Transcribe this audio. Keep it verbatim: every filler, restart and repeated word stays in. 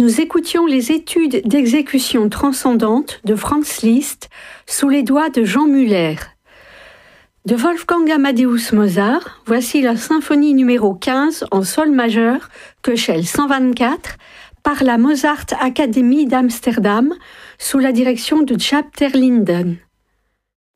nous écoutions les études d'exécution transcendante de Franz Liszt sous les doigts de Jean Muller. De Wolfgang Amadeus Mozart, voici la symphonie numéro quinze en sol majeur, Köchel cent vingt-quatre, par la Mozart Academy d'Amsterdam, sous la direction de Jaap ter Linden.